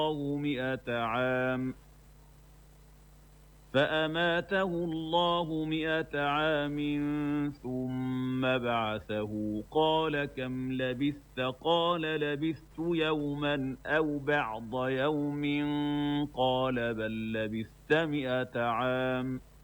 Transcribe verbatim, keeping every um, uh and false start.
الله مئة عام فأماته الله مئة عام ثم بعثه قال كم لبثت قال لبثت يوما أو بعض يوم قال بل لبثت مئة عام